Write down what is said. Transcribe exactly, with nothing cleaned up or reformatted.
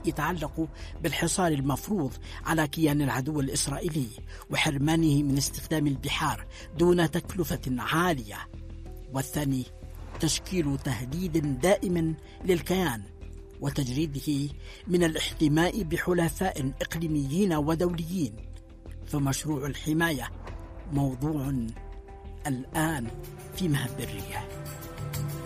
يتعلق بالحصار المفروض على كيان العدو الإسرائيلي وحرمانه من استخدام البحار دون تكلفة عالية، والثاني تشكيل تهديد دائم للكيان وتجريده من الاحتماء بحلفاء إقليميين ودوليين. فمشروع الحماية موضوع الآن في مهب الريح.